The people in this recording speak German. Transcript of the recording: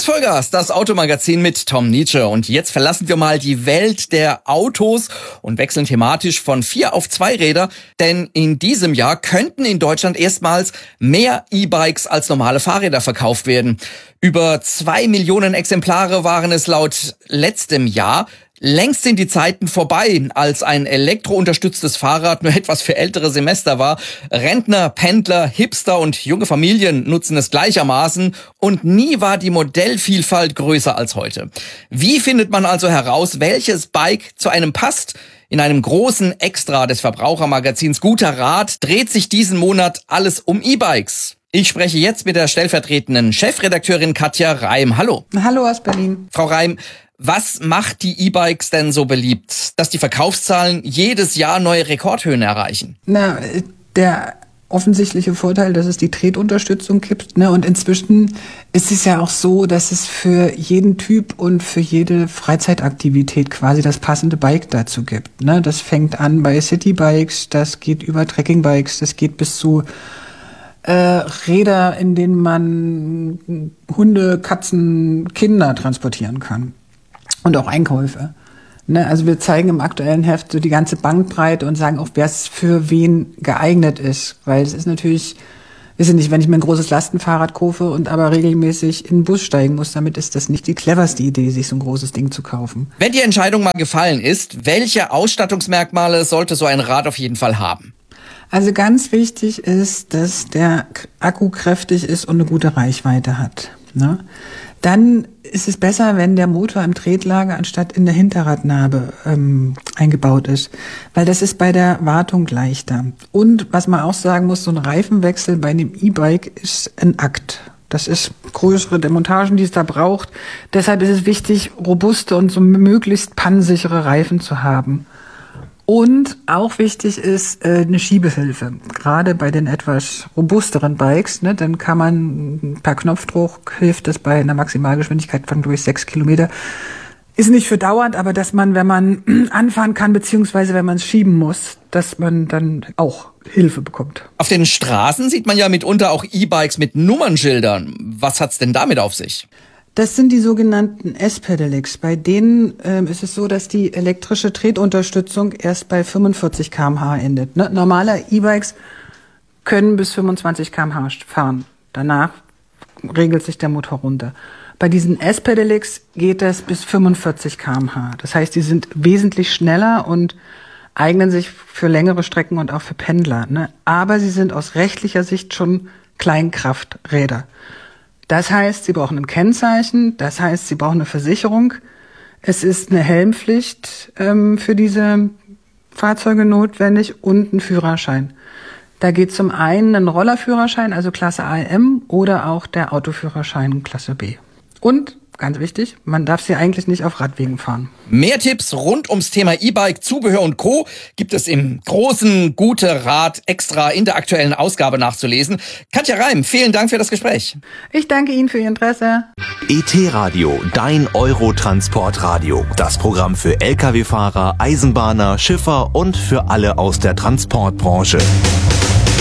Hier ist Vollgas, das Automagazin mit Tom Nietzsche. Und jetzt verlassen wir mal die Welt der Autos und wechseln thematisch von 4 auf 2 Räder. Denn in diesem Jahr könnten in Deutschland erstmals mehr E-Bikes als normale Fahrräder verkauft werden. Über 2 Millionen Exemplare waren es laut letztem Jahr. Längst sind die Zeiten vorbei, als ein elektrounterstütztes Fahrrad nur etwas für ältere Semester war. Rentner, Pendler, Hipster und junge Familien nutzen es gleichermaßen und nie war die Modellvielfalt größer als heute. Wie findet man also heraus, welches Bike zu einem passt? In einem großen Extra des Verbrauchermagazins Guter Rat dreht sich diesen Monat alles um E-Bikes. Ich spreche jetzt mit der stellvertretenden Chefredakteurin Katja Reim. Hallo. Hallo aus Berlin. Frau Reim, was macht die E-Bikes denn so beliebt, dass die Verkaufszahlen jedes Jahr neue Rekordhöhen erreichen? Der offensichtliche Vorteil, dass es die Tretunterstützung gibt. Und inzwischen ist es ja auch so, dass es für jeden Typ und für jede Freizeitaktivität quasi das passende Bike dazu gibt. Das fängt an bei Citybikes, das geht über Trekkingbikes, das geht bis zu Räder, in denen man Hunde, Katzen, Kinder transportieren kann. Und auch Einkäufe. Also wir zeigen im aktuellen Heft so die ganze Bandbreite und sagen auch, wer es für wen geeignet ist. Weil es ist natürlich, wenn ich mir ein großes Lastenfahrrad kaufe und aber regelmäßig in den Bus steigen muss, damit ist das nicht die cleverste Idee, sich so ein großes Ding zu kaufen. Wenn die Entscheidung mal gefallen ist, welche Ausstattungsmerkmale sollte so ein Rad auf jeden Fall haben? Also ganz wichtig ist, dass der Akku kräftig ist und eine gute Reichweite hat. Dann ist es besser, wenn der Motor im Tretlager anstatt in der Hinterradnabe eingebaut ist, weil das ist bei der Wartung leichter. Und was man auch sagen muss, so ein Reifenwechsel bei einem E-Bike ist ein Akt. Das ist größere Demontagen, die es da braucht. Deshalb ist es wichtig, robuste und so möglichst pannsichere Reifen zu haben. Und auch wichtig ist eine Schiebehilfe, gerade bei den etwas robusteren Bikes. Dann kann man per Knopfdruck, hilft das bei einer Maximalgeschwindigkeit von durch 6 Kilometer. Ist nicht für dauernd, aber dass man, wenn man anfahren kann, beziehungsweise wenn man es schieben muss, dass man dann auch Hilfe bekommt. Auf den Straßen sieht man ja mitunter auch E-Bikes mit Nummernschildern. Was hat's denn damit auf sich? Das sind die sogenannten S-Pedelecs. Bei denen ist es so, dass die elektrische Tretunterstützung erst bei 45 km/h endet. Normale E-Bikes können bis 25 km/h fahren. Danach regelt sich der Motor runter. Bei diesen S-Pedelecs geht das bis 45 km/h. Das heißt, die sind wesentlich schneller und eignen sich für längere Strecken und auch für Pendler. Aber sie sind aus rechtlicher Sicht schon Kleinkrafträder. Das heißt, sie brauchen ein Kennzeichen, das heißt, sie brauchen eine Versicherung. Es ist eine Helmpflicht für diese Fahrzeuge notwendig und ein Führerschein. Da geht zum einen ein Rollerführerschein, also Klasse AM, oder auch der Autoführerschein Klasse B. Und, ganz wichtig, man darf sie eigentlich nicht auf Radwegen fahren. Mehr Tipps rund ums Thema E-Bike, Zubehör und Co. gibt es im großen Gute Rat Extra in der aktuellen Ausgabe nachzulesen. Katja Reim, vielen Dank für das Gespräch. Ich danke Ihnen für Ihr Interesse. ET-Radio, dein Eurotransportradio. Das Programm für Lkw-Fahrer, Eisenbahner, Schiffer und für alle aus der Transportbranche.